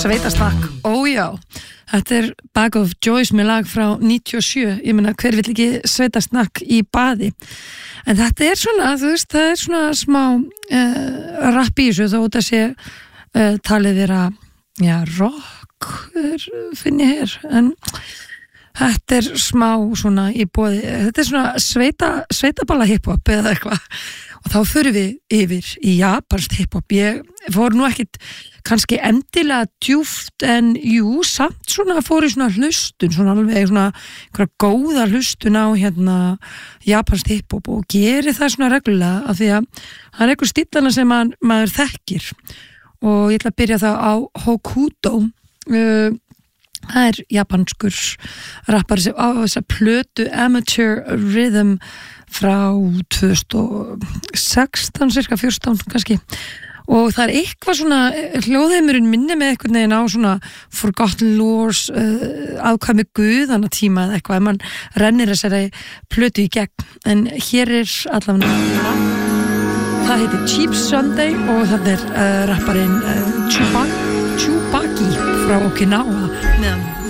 Sveitastakk, ójá. Þetta Bag of Joys með lag frá 97. Ég meina, hver vill ekki sveitastakk í baði? En þetta svona, þú veist, það svona smá rapp í þessu, þó þetta sé talið vera, já, rock finn ég hér, en þetta smá svona í boði, þetta svona sveitaballa hiphop eða eitthvað. Og þá förum við yfir í japanskt hiphop. Ég fór nú ekkit kannski endilega djúpt, en jú, samt svona fór í svona hlustun, svona alveg svona einhverja góða hlustun á japanskt hiphop og geri það svona reglulega af því að það einhver stíllana sem maður þekkir. Og ég ætla að byrja það á Hokuto. Það japanskur rappari sem á þessa plötu Amateur Rhythm frá 2016, cirka 14 kannski, og það eitthvað svona hljóðheimurinn minni með einhvern veginn á svona Forgotten Lores afkvæmi guðana tíma eða eitthvað, ef mann rennir þessari plötu í gegn, en hér allavega það heitir Cheap Sunday og það rapparinn Tsubaki frá Okinawa meðan